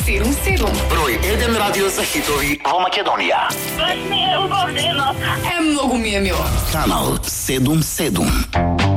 7-7. Broj 1 radio za hitovi во Македонија. Mnogo mi je milo. Канал 7-7.